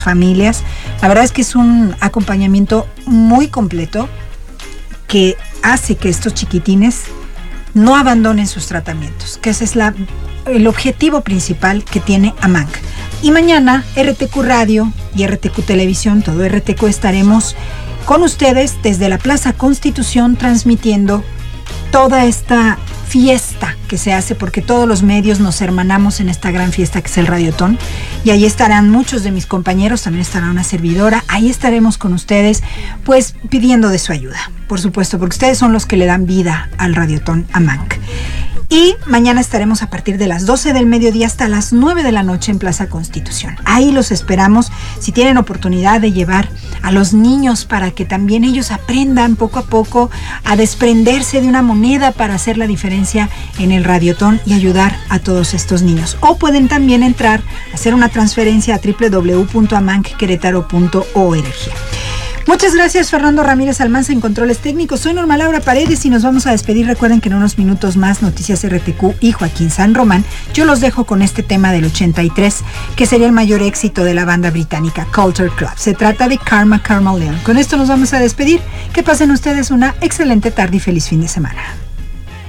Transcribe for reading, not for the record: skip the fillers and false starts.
familias. La verdad es que es un acompañamiento muy completo que hace que estos chiquitines no abandonen sus tratamientos, que ese es el objetivo principal que tiene AMANC. Y mañana RTQ Radio y RTQ Televisión, todo RTQ, estaremos con ustedes desde la Plaza Constitución transmitiendo toda esta fiesta que se hace, porque todos los medios nos hermanamos en esta gran fiesta que es el Radiotón, y ahí estarán muchos de mis compañeros, también estará una servidora, ahí estaremos con ustedes, pues pidiendo de su ayuda, por supuesto, porque ustedes son los que le dan vida al Radiotón AMANC. Y mañana estaremos a partir de las 12 del mediodía hasta las 9 de la noche en Plaza Constitución. Ahí los esperamos. Si tienen oportunidad de llevar a los niños para que también ellos aprendan poco a poco a desprenderse de una moneda para hacer la diferencia en el Radiotón y ayudar a todos estos niños. O pueden también entrar, hacer una transferencia a www.amancquerétaro.org. Muchas gracias, Fernando Ramírez Almanza en controles técnicos. Soy Norma Laura Paredes y nos vamos a despedir. Recuerden que en unos minutos más Noticias RTQ y Joaquín San Román. Yo los dejo con este tema del 83, que sería el mayor éxito de la banda británica Culture Club. Se trata de Karma Karma Leon. Con esto nos vamos a despedir. Que pasen ustedes una excelente tarde y feliz fin de semana.